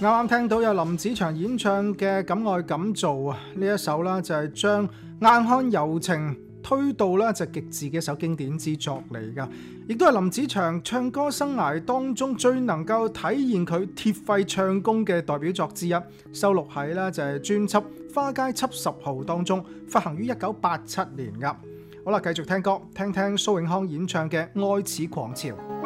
啱啱聽到有林子祥演唱嘅《敢愛敢做》啊，呢一首啦就係將硬漢柔情推到啦就極致嘅一首經典之作嚟噶，亦都係林子祥唱歌生涯當中最能夠體現佢鐵肺唱功嘅代表作之一，收錄喺啦就係專輯《花街70號》當中，發行於1987年噶。好啦，繼續聽歌，聽聽蘇永康演唱嘅《愛似狂潮》。